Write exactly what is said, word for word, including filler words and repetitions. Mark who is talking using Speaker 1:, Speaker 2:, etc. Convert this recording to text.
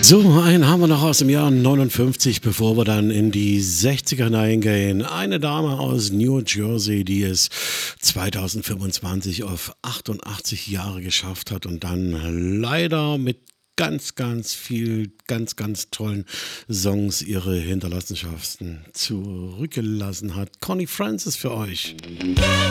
Speaker 1: So, einen haben wir noch aus dem Jahr neunundfünfzig, bevor wir dann in die sechziger hineingehen. Eine Dame aus New Jersey, die es zwanzig fünfundzwanzig auf achtundachtzig Jahre geschafft hat und dann leider mit ganz, ganz viel, ganz, ganz tollen Songs ihre Hinterlassenschaften zurückgelassen hat. Connie Francis für euch.